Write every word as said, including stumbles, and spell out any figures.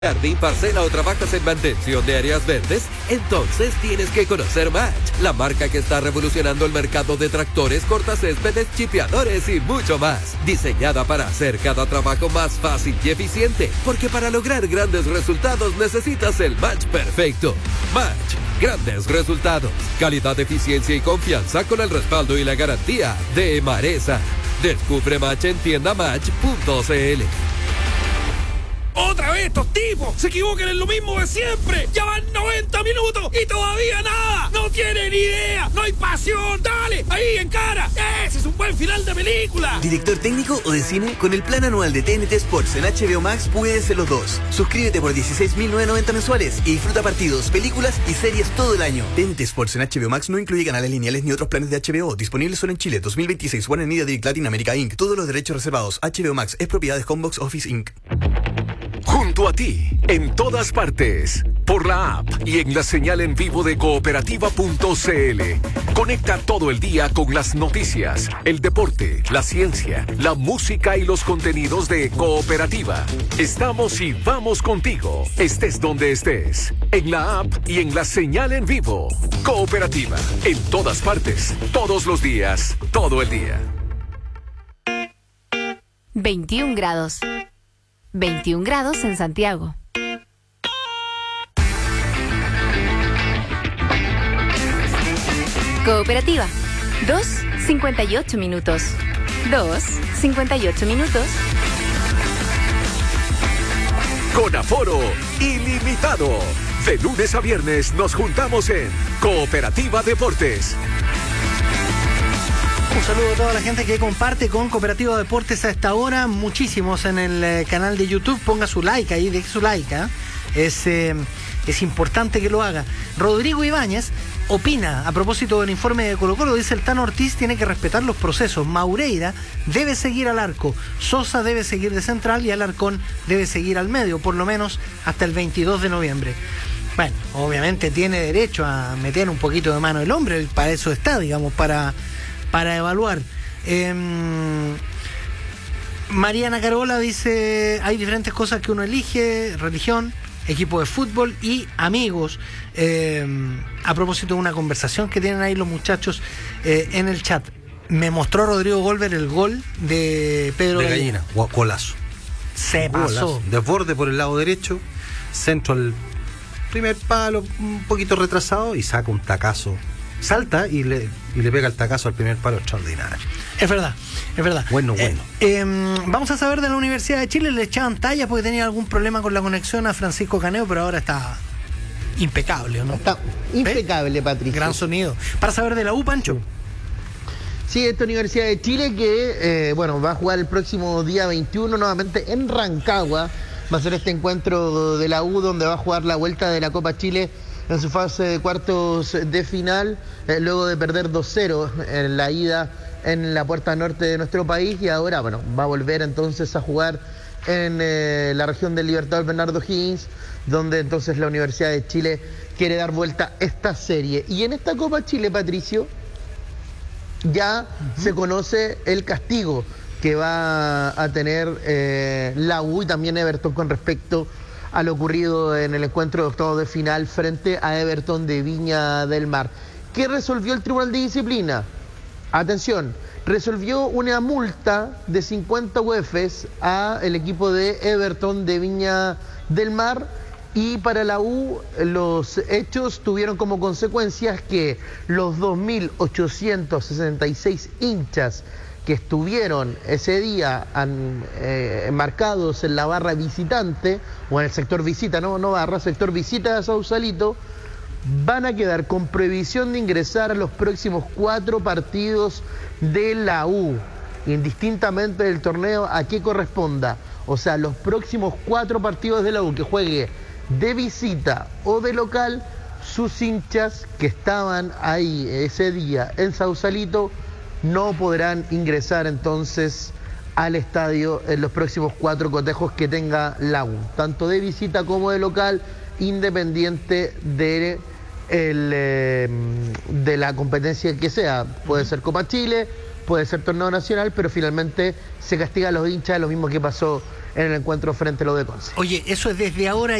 Jardín, parcela o trabajas en mantención de áreas verdes, entonces tienes que conocer Match, la marca que está revolucionando el mercado de tractores, cortacéspedes, chipeadores y mucho más. Diseñada para hacer cada trabajo más fácil y eficiente, porque para lograr grandes resultados necesitas el match perfecto. Match, grandes resultados, calidad, eficiencia y confianza con el respaldo y la garantía de Maresa. Descubre Match en tienda match punto c l. ¡Otra vez estos tipos! ¡Se equivocan en lo mismo de siempre! ¡Ya van noventa minutos y todavía nada! ¡No tienen idea! ¡No hay pasión! ¡Dale! ¡Ahí, en cara! ¡Ese es un buen final de película! ¿Director técnico o de cine? Con el plan anual de T N T Sports en H B O Max puedes ser los dos. Suscríbete por dieciséis mil novecientos noventa mensuales y disfruta partidos, películas y series todo el año. T N T Sports en H B O Max no incluye canales lineales ni otros planes de H B O. Disponibles solo en Chile. dos mil veintiséis. Warner Media Direct Latin America incorporated. Todos los derechos reservados. H B O Max es propiedad de Homebox Office incorporated. Junto a ti, en todas partes, por la app y en la señal en vivo de cooperativa punto c l. Conecta todo el día con las noticias, el deporte, la ciencia, la música y los contenidos de Cooperativa. Estamos y vamos contigo, estés donde estés, en la app y en la señal en vivo. Cooperativa, en todas partes, todos los días, todo el día. veintiún grados. veintiún grados en Santiago. Cooperativa. dos cincuenta y ocho minutos. dos cincuenta y ocho minutos. Con aforo ilimitado. De lunes a viernes nos juntamos en Cooperativa Deportes. Un saludo a toda la gente que comparte con Cooperativa Deportes a esta hora. Muchísimos en el eh, canal de YouTube. Ponga su like ahí, deje su like. ¿eh? Es, eh, es importante que lo haga. Rodrigo Ibáñez opina a propósito del informe de Colo Colo. Dice: el Tano Ortiz tiene que respetar los procesos. Maureira debe seguir al arco. Sosa debe seguir de central y Alarcón debe seguir al medio, por lo menos hasta el veintidós de noviembre. Bueno, obviamente tiene derecho a meter un poquito de mano el hombre. Para eso está, digamos, para... para evaluar. Eh, Mariana Carola dice: hay diferentes cosas que uno elige: religión, equipo de fútbol y amigos. Eh, a propósito de una conversación que tienen ahí los muchachos eh, en el chat, me mostró Rodrigo Golver el gol de Pedro de Gallina. Gallina. Golazo. Se pasó. Desborde por el lado derecho, centro al primer palo, un poquito retrasado y saca un tacazo. Salta y le, y le pega el tacazo al primer palo, extraordinario. Es verdad, es verdad. Bueno, bueno. Eh, eh, vamos a saber de la Universidad de Chile. Le echaban tallas porque tenía algún problema con la conexión a Francisco Caneo, pero ahora está impecable, ¿no? Está impecable, ¿Eh? Patricio. Gran sonido. Para saber de la U, Pancho. Sí, esta Universidad de Chile que, eh, bueno, va a jugar el próximo día veintiuno nuevamente en Rancagua. Va a ser este encuentro de la U donde va a jugar la vuelta de la Copa Chile en su fase de cuartos de final, eh, luego de perder dos cero en la ida en la puerta norte de nuestro país, y ahora, bueno, va a volver entonces a jugar en eh, la región del Libertador Bernardo Higgins, donde entonces la Universidad de Chile quiere dar vuelta esta serie. Y en esta Copa Chile, Patricio, ya uh-huh. se conoce el castigo que va a tener eh, la U y también Everton con respecto a lo ocurrido en el encuentro de octavos de final frente a Everton de Viña del Mar. ¿Qué resolvió el Tribunal de Disciplina? Atención, resolvió una multa de cincuenta U Fs a el equipo de Everton de Viña del Mar, y para la U los hechos tuvieron como consecuencias que los dos mil ochocientos sesenta y seis hinchas que estuvieron ese día han, eh, marcados en la barra visitante, o en el sector visita, no, no barra, sector visita de Sausalito, van a quedar con prohibición de ingresar a los próximos cuatro partidos de la U, indistintamente del torneo a que corresponda. O sea, los próximos cuatro partidos de la U que juegue de visita o de local, sus hinchas que estaban ahí ese día en Sausalito no podrán ingresar entonces al estadio en los próximos cuatro cotejos que tenga la U, tanto de visita como de local, independiente de, el, eh, de la competencia que sea. Puede ser Copa Chile, puede ser Torneo Nacional, pero finalmente se castiga a los hinchas, lo mismo que pasó en el encuentro frente a lo de Conce. Oye, eso es desde ahora.